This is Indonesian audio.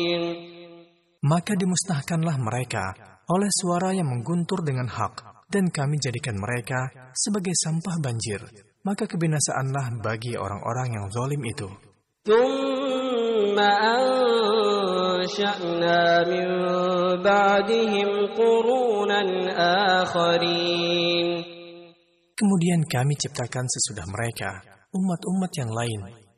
Maka dimusnahkanlah mereka oleh suara yang mengguntur dengan hak, dan kami jadikan mereka sebagai sampah banjir. Maka kebinasaanlah bagi orang-orang yang zalim itu. ثُمَّ أَنشَأْنَا مِن بَعْدِهِمْ قُرُونًا آخَرِينَ. Kemudian kami ciptakan sesudah mereka umat-umat yang lain.